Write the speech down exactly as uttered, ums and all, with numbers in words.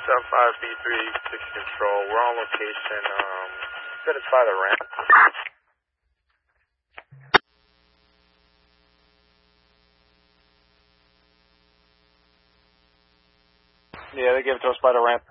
seven five B three six Control. We're on location. Um, said it's by the ramp. Yeah, they gave it to us by the ramp.